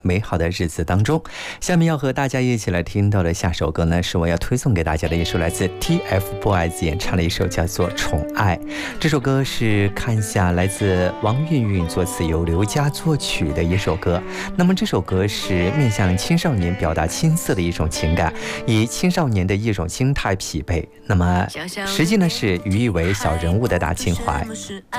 美好的日子当中。下面要和大家一起来听到的下首歌呢，是我要推送给大家的一首来自 TFBOYS 演唱的一首叫做《宠爱》。这首歌是看下来自王韵韵作词由刘佳作曲的一首歌。那么这首歌是面向青少年表达青涩的一种情感，以青少年的一种心态匹配，那么实际呢是寓意为小人物的大情怀。